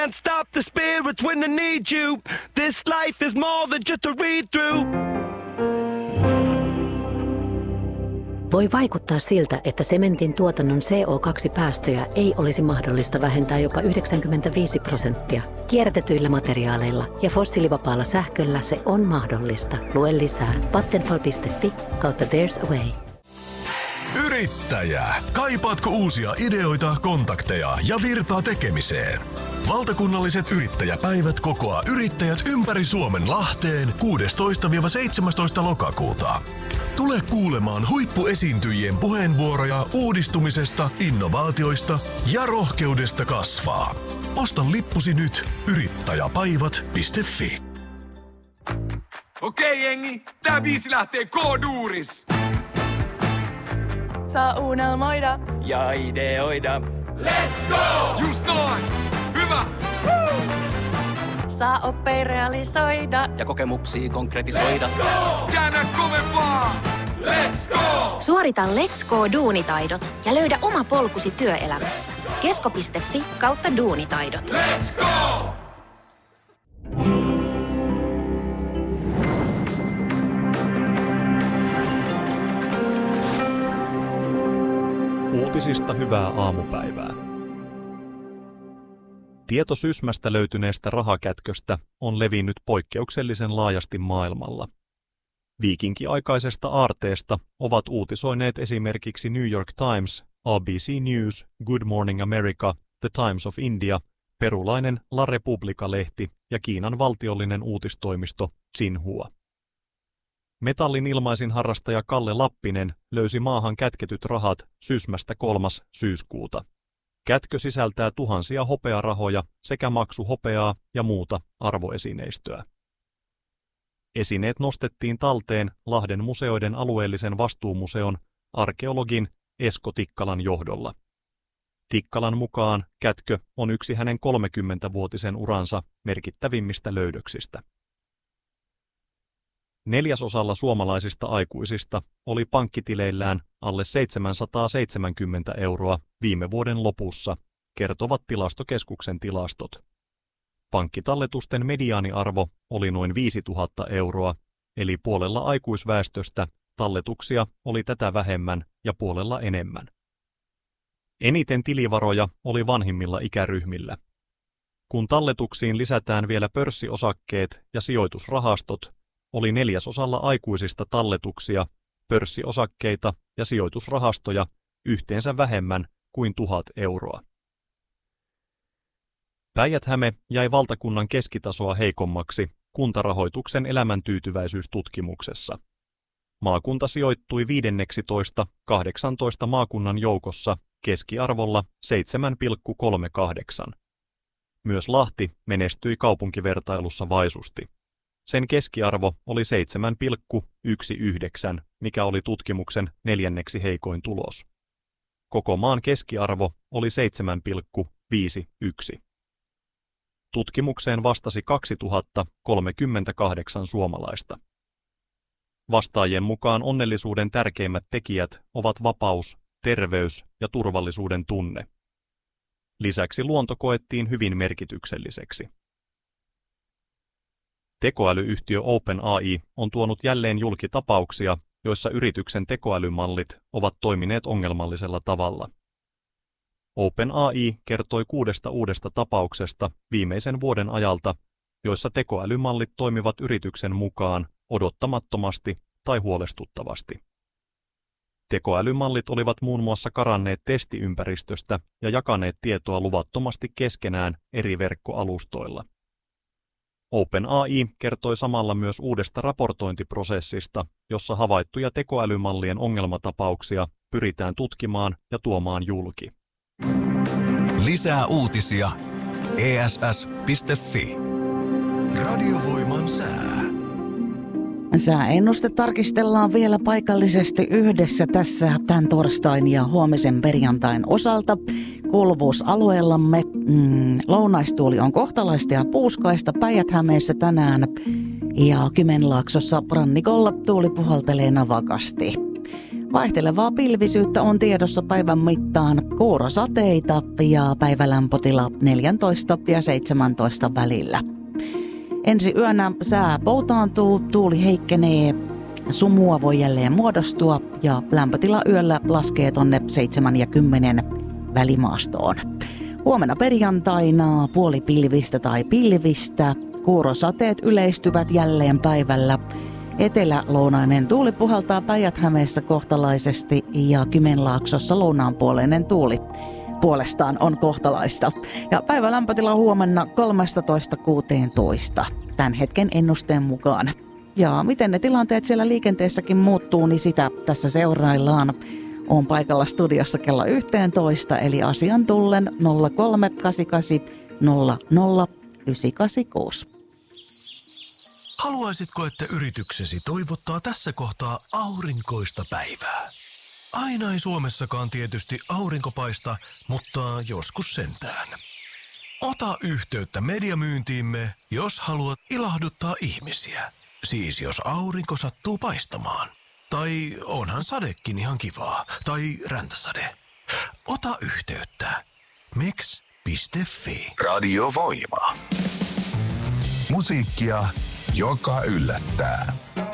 Can't stop the spirits when I need you. This life is more than just a read-through. Voi vaikuttaa siltä, että sementin tuotannon CO2-päästöjä ei olisi mahdollista vähentää jopa 95%. Kierrätetyillä materiaaleilla ja fossiilivapaalla sähköllä se on mahdollista. Lue lisää vattenfall.fi/there's a way. Yrittäjä. Kaipaatko uusia ideoita, kontakteja ja virtaa tekemiseen? Valtakunnalliset yrittäjäpäivät kokoaa yrittäjät ympäri Suomen Lahteen 16-17 lokakuuta. Tule kuulemaan huippuesiintyjien puheenvuoroja uudistumisesta, innovaatioista ja rohkeudesta kasvaa. Osta lippusi nyt yrittäjäpäivät.fi. Okei jengi, tää biisi lähtee K-duuris. Saa unelmoida Ja ideoida. Let's go! Just noin! Hyvä! Woo! saa oppei realisoida ja kokemuksia konkretisoida. Let's go! Käännä kovempaa! Let's go! Suorita Let's Go-duunitaidot ja löydä oma polkusi työelämässä. kesko.fi/duunitaidot. Let's go! Uutisista hyvää aamupäivää. Tieto Sysmästä löytyneestä rahakätköstä on levinnyt poikkeuksellisen laajasti maailmalla. Viikinkiaikaisesta aarteesta ovat uutisoineet esimerkiksi New York Times, ABC News, Good Morning America, The Times of India, perulainen La Repubblica-lehti ja Kiinan valtiollinen uutistoimisto Xinhua. Metallin ilmaisin harrastaja Kalle Lappinen löysi maahan kätketyt rahat Sysmästä 3. syyskuuta. Kätkö sisältää tuhansia hopearahoja sekä maksuhopeaa ja muuta arvoesineistöä. Esineet nostettiin talteen Lahden museoiden alueellisen vastuumuseon arkeologin Esko Tikkalan johdolla. Tikkalan mukaan kätkö on yksi hänen 30-vuotisen uransa merkittävimmistä löydöksistä. 4/4 suomalaisista aikuisista oli pankkitileillään alle 770 € viime vuoden lopussa, kertovat Tilastokeskuksen tilastot. Pankkitalletusten mediaaniarvo oli noin 5 000 €, eli puolella aikuisväestöstä talletuksia oli tätä vähemmän ja puolella enemmän. Eniten tilivaroja oli vanhimmilla ikäryhmillä. Kun talletuksiin lisätään vielä pörssiosakkeet ja sijoitusrahastot, oli 4/4 aikuisista talletuksia, pörssiosakkeita ja sijoitusrahastoja yhteensä vähemmän kuin 1 000 €. Päijät-Häme jäi valtakunnan keskitasoa heikommaksi kuntarahoituksen elämäntyytyväisyystutkimuksessa. Maakunta sijoittui 15/18 maakunnan joukossa keskiarvolla 7,38. Myös Lahti menestyi kaupunkivertailussa vaisusti. Sen keskiarvo oli 7,19, mikä oli tutkimuksen 4. heikoin tulos. Koko maan keskiarvo oli 7,51. Tutkimukseen vastasi 2038 suomalaista. Vastaajien mukaan onnellisuuden tärkeimmät tekijät ovat vapaus, terveys ja turvallisuuden tunne. Lisäksi luonto koettiin hyvin merkitykselliseksi. Tekoälyyhtiö OpenAI on tuonut jälleen julki tapauksia, joissa yrityksen tekoälymallit ovat toimineet ongelmallisella tavalla. OpenAI kertoi 6 uudesta tapauksesta viimeisen vuoden ajalta, joissa tekoälymallit toimivat yrityksen mukaan odottamattomasti tai huolestuttavasti. Tekoälymallit olivat muun muassa karanneet testiympäristöstä ja jakaneet tietoa luvattomasti keskenään eri verkkoalustoilla. OpenAI kertoi samalla myös uudesta raportointiprosessista, jossa havaittuja tekoälymallien ongelmatapauksia pyritään tutkimaan ja tuomaan julki. Lisää uutisia ess.fi. Radiovoiman sää. Sääennuste tarkistellaan vielä paikallisesti yhdessä tässä tämän torstain ja huomisen perjantain osalta. Kuuluvuusalueellamme lounaistuuli on kohtalaista ja puuskaista Päijät-Hämeessä tänään ja Kymenlaaksossa rannikolla tuuli puhaltelee navakasti. Vaihtelevaa pilvisyyttä on tiedossa päivän mittaan, kuurosateita ja päivälämpötila 14 ja 17 välillä. Ensi yönä sää poutaantuu, tuuli heikkenee, sumua voi jälleen muodostua ja lämpötila yöllä laskee tonne 7 ja 10 välimaastoon. Huomenna perjantaina puolipilvistä tai pilvistä, kuurosateet yleistyvät jälleen päivällä. Etelä-lounainen tuuli puhaltaa Päijät-Hämeessä kohtalaisesti ja Kymenlaaksossa lounaanpuoleinen tuuli puolestaan on kohtalaista. Ja päivälämpötila huomenna 13-16 tämän hetken ennusteen mukaan. Ja miten ne tilanteet siellä liikenteessäkin muuttuu, niin sitä tässä seuraillaan. On paikalla studiossa kello 11, eli asian tullen 0388 00 986. Haluaisitko, että yrityksesi toivottaa tässä kohtaa aurinkoista päivää? Aina ei Suomessakaan tietysti aurinko paista, mutta joskus sentään. Ota yhteyttä mediamyyntiimme, jos haluat ilahduttaa ihmisiä. Siis jos aurinko sattuu paistamaan. Tai onhan sadekin ihan kivaa. Tai räntäsade. Ota yhteyttä. Meks.fi. Radio Voima. Musiikkia, joka yllättää.